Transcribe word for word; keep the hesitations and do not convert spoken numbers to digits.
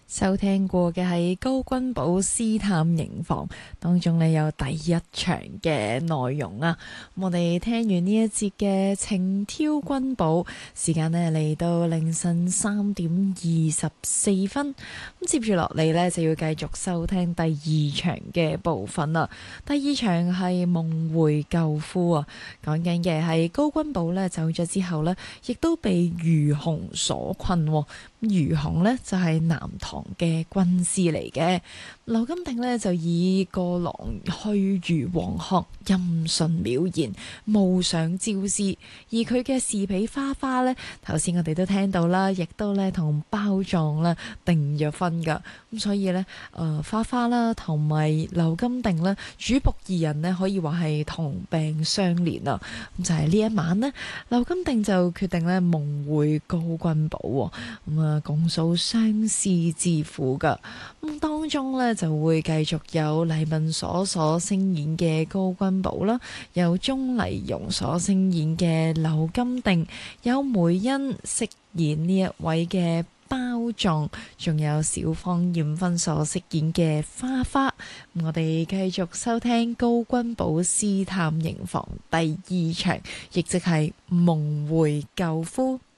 收聽過嘅係高君寶詩探刑房當中呢，有第一場嘅內容啊。我哋聽完呢一節嘅情挑君寶，時間呢嚟到凌晨三點二十四分。咁接住落嚟呢，就要繼續收聽第二場嘅部分啦。第二場係夢回舊夫啊，講緊嘅係高君寶呢走咗之後呢，亦都被余洪所困。余洪呢就係南唐嘅軍師嚟嘅，劉金定呢就以過狼去如黃鶴，音訊渺然，無上招師。而佢嘅侍婢花花呢，頭先我哋都聽到啦，亦都呢同包壯啦訂咗婚噶。咁所以呢，誒、呃、花花啦同埋劉金定呢，主僕二人呢，可以話係同病相憐啊。咁就係呢一晚呢，劉金定就決定呢夢回高君寶，咁啊共訴相思之苦噶。咁當中呢，就會繼續有黎民所所聲演嘅高君寶啦，有鍾麗蓉所聲演嘅劉金定，有梅欣飾演呢一位嘅包壯，仲有小芳艷芬所飾演嘅花花。我哋繼續收聽高君寶詩探刑房第二場，亦即係夢回舊夫。